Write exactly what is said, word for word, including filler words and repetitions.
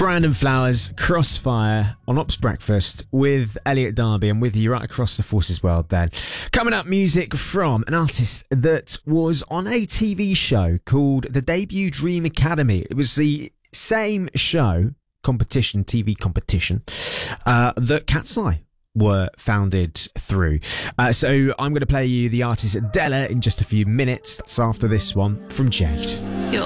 Brandon Flowers, Crossfire on Ops Breakfast with Elliot Darby and with you right across the Forces world then. Coming up, music from an artist that was on a T V show called The Debut Dream Academy. It was the same show, competition, T V competition, uh, that Cat's Eye were founded through. Uh, so I'm going to play you the artist Della in just a few minutes. That's after this one from Jade.